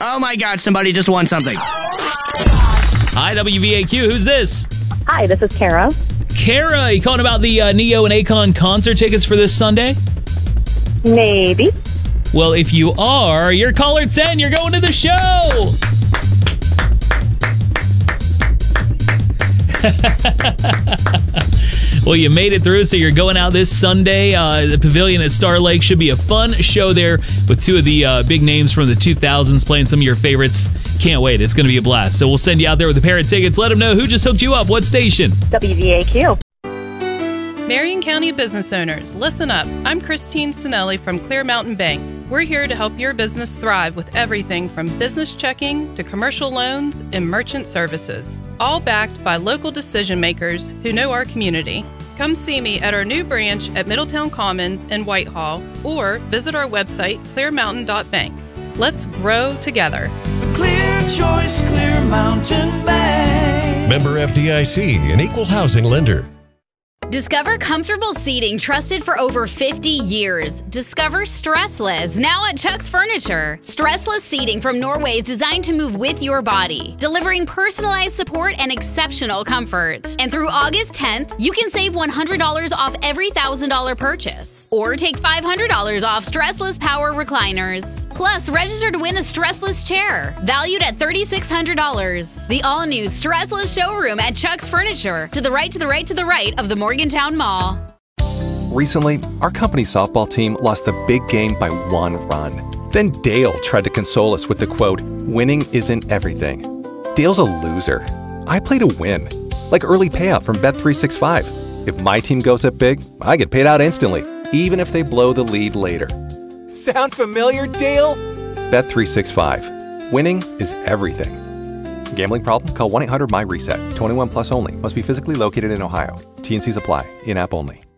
Oh my God, somebody just won something. Hi, WVAQ. Who's this? Hi, this is Kara. Kara, you calling about the Neo and Akon concert tickets for this Sunday? Maybe. Well, if you are, you're caller 10. You're going to the show. Well, you made it through, so you're going out this Sunday. The Pavilion at Star Lake should be a fun show there with two of the big names from the 2000s playing some of your favorites. Can't wait. It's going to be a blast. So we'll send you out there with a pair of tickets. Let them know who just hooked you up. What station? WVAQ. Marion County business owners, listen up. I'm Christine Sinelli from Clear Mountain Bank. We're here to help your business thrive with everything from business checking to commercial loans and merchant services, all backed by local decision makers who know our community. Come see me at our new branch at Middletown Commons in Whitehall or visit our website, clearmountain.bank. Let's grow together. Clear choice, Clear Mountain Bank. Member FDIC, an equal housing lender. Discover comfortable seating trusted for over 50 years. Discover Stressless, now at Chuck's Furniture. Stressless seating from Norway is designed to move with your body, delivering personalized support and exceptional comfort. And through August 10th, you can save $100 off every $1,000 purchase. Or take $500 off Stressless Power Recliners. Plus, register to win a Stressless chair, valued at $3,600. The all-new Stressless showroom at Chuck's Furniture, to the right, to the right, to the right of the Morgantown Mall. Recently, our company softball team lost the big game by 1 run. Then Dale tried to console us with the quote, "Winning isn't everything." Dale's a loser. I play to win, like early payout from Bet365. If my team goes up big, I get paid out instantly, even if they blow the lead later. Sound familiar, Dale? Bet365. Winning is everything. Gambling problem? Call 1-800-MY-RESET. 21 plus only. Must be physically located in Ohio. T&Cs apply. In-app only.